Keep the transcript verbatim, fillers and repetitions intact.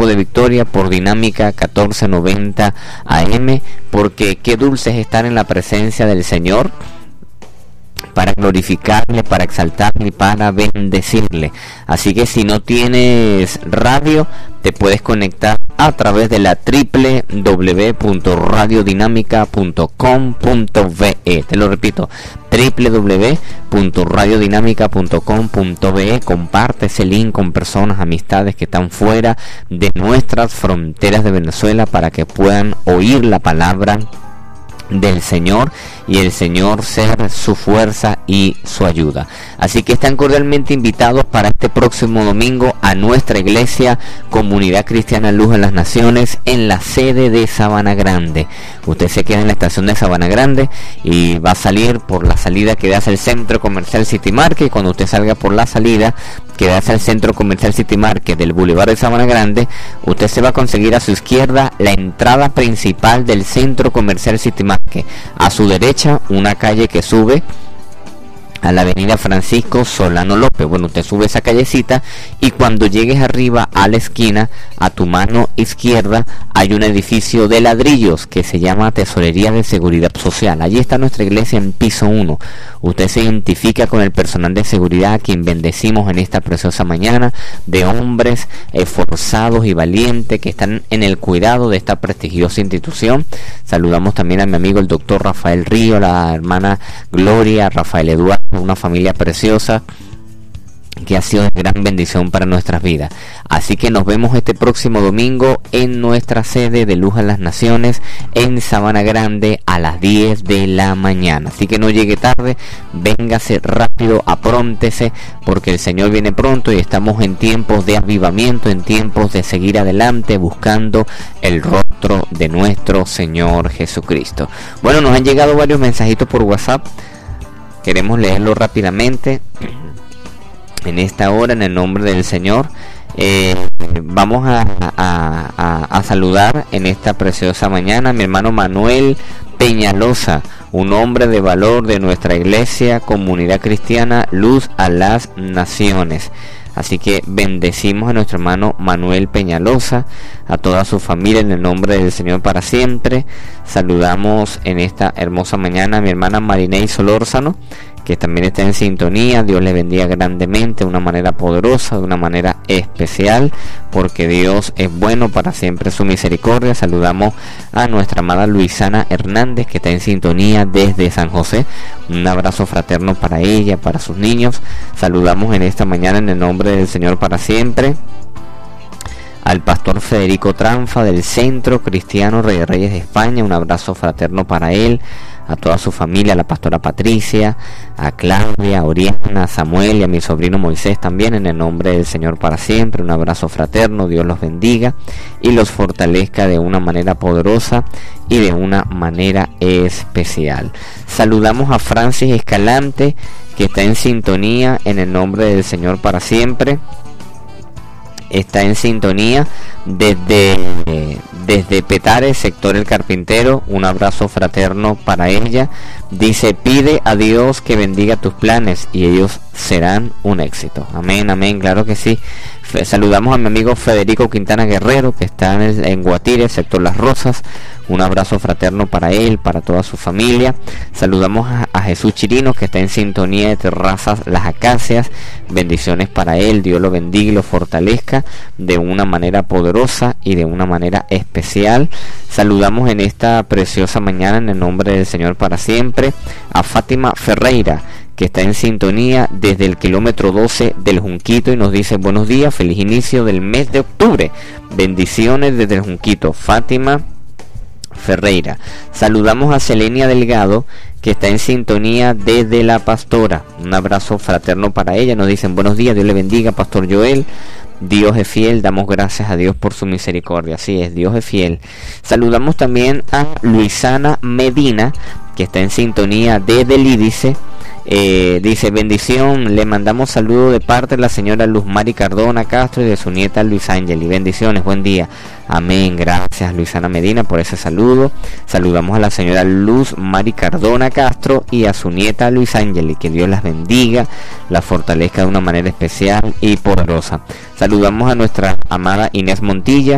de victoria por Dinámica catorce noventa A M, porque qué dulce es estar en la presencia del Señor, para glorificarle, para exaltarle y para bendecirle. Así que si no tienes radio, te puedes conectar a través de la doble u doble u doble u punto radio dinámica punto com punto be. Te lo repito, doble u doble u doble u punto radio dinámica punto com punto be. Comparte ese link con personas, amistades que están fuera de nuestras fronteras de Venezuela, para que puedan oír la palabra del Señor y el Señor ser su fuerza y su ayuda. Así que están cordialmente invitados para este próximo domingo a nuestra iglesia Comunidad Cristiana Luz en las Naciones, en la sede de Sabana Grande. Usted se queda en la estación de Sabana Grande y va a salir por la salida que da hacia el Centro Comercial City Market, y cuando usted salga por la salida que da hacia el Centro Comercial City Market del Boulevard de Sabana Grande, usted se va a conseguir a su izquierda la entrada principal del Centro Comercial City Market. A su derecha, una calle que sube a la avenida Francisco Solano López. Bueno, usted sube esa callecita y cuando llegues arriba a la esquina, a tu mano izquierda, hay un edificio de ladrillos que se llama Tesorería de Seguridad Social. Allí está nuestra iglesia en piso uno. Usted se identifica con el personal de seguridad a quien bendecimos en esta preciosa mañana, de hombres esforzados y valientes que están en el cuidado de esta prestigiosa institución. Saludamos también a mi amigo el doctor Rafael Río, la hermana Gloria, Rafael Eduardo, una familia preciosa que ha sido de gran bendición para nuestras vidas. Así que nos vemos este próximo domingo en nuestra sede de Luz a las Naciones en Sabana Grande a las diez de la mañana. Así que no llegue tarde, véngase rápido, apróntese, porque el Señor viene pronto y estamos en tiempos de avivamiento, en tiempos de seguir adelante buscando el rostro de nuestro Señor Jesucristo. Bueno, nos han llegado varios mensajitos por WhatsApp. Queremos leerlo rápidamente en esta hora, en el nombre del Señor. Eh, vamos a, a, a, a saludar en esta preciosa mañana a mi hermano Manuel Peñalosa, un hombre de valor de nuestra iglesia Comunidad Cristiana Luz a las Naciones. Así que bendecimos a nuestro hermano Manuel Peñalosa, a toda su familia en el nombre del Señor para siempre. Saludamos en esta hermosa mañana a mi hermana Marinei Solórzano, que también está en sintonía. Dios le bendiga grandemente, de una manera poderosa, de una manera especial, porque Dios es bueno, para siempre su misericordia. Saludamos a nuestra amada Luisana Hernández, que está en sintonía desde San José. Un abrazo fraterno para ella, para sus niños. Saludamos en esta mañana en el nombre del Señor para siempre al pastor Federico Tranfa del Centro Cristiano Rey de Reyes de España. Un abrazo fraterno para él, a toda su familia, a la pastora Patricia, a Claudia, a Oriana, a Samuel y a mi sobrino Moisés también, en el nombre del Señor para siempre. Un abrazo fraterno, Dios los bendiga y los fortalezca de una manera poderosa y de una manera especial. Saludamos a Francis Escalante, que está en sintonía en el nombre del Señor para siempre. Está en sintonía desde, desde Petare, sector El Carpintero. Un abrazo fraterno para ella. Dice: pide a Dios que bendiga tus planes y ellos serán un éxito. Amén, amén, claro que sí. Saludamos a mi amigo Federico Quintana Guerrero, que está en, el, en Guatire, sector Las Rosas. Un abrazo fraterno para él, para toda su familia. Saludamos a, a Jesús Chirinos, que está en sintonía de Terrazas Las Acacias. Bendiciones para él, Dios lo bendiga y lo fortalezca de una manera poderosa y de una manera especial. Saludamos en esta preciosa mañana en el nombre del Señor para siempre a Fátima Ferreira, que está en sintonía desde el kilómetro doce del Junquito y nos dice: buenos días, feliz inicio del mes de octubre, bendiciones desde el Junquito. Fátima Ferreira. Saludamos a Selenia Delgado, que está en sintonía desde La Pastora. Un abrazo fraterno para ella. Nos dicen: buenos días, Dios le bendiga, Pastor Joel. Dios es fiel, damos gracias a Dios por su misericordia. Así es, Dios es fiel. Saludamos también a Luisana Medina, que está en sintonía desde Lídice. Eh, dice: bendición, le mandamos saludo de parte de la señora Luz Mari Cardona Castro y de su nieta Luis Ángel. Y bendiciones, buen día. Amén, gracias Luisana Medina por ese saludo. Saludamos a la señora Luz Mari Cardona Castro y a su nieta Luis Ángel, y que Dios las bendiga, la fortalezca de una manera especial y poderosa. Saludamos a nuestra amada Inés Montilla,